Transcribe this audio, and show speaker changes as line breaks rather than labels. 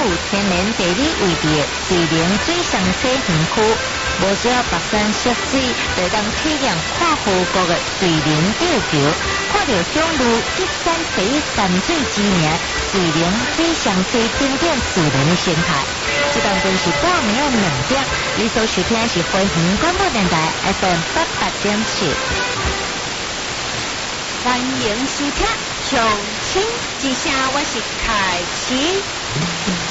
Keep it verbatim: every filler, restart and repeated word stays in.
有天然地理位置的水灵水上西园区，无需要跋山涉水，就当体验看湖国的水灵吊桥，看到中路一山第一淡水知名水灵水上西景点自然的生态。这当中是半暝两点，你所收听的是花莲广播电台 F M 八八点七。
欢迎收听，从轻之声，我是凯奇。